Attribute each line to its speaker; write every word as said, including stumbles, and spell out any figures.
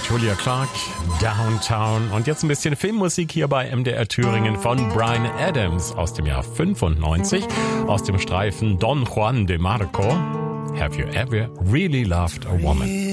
Speaker 1: Julia Clark, Downtown. Und jetzt ein bisschen Filmmusik hier bei M D R Thüringen von Bryan Adams aus dem Jahr fünfundneunzig, aus dem Streifen Don Juan de Marco. Have you ever really loved a woman?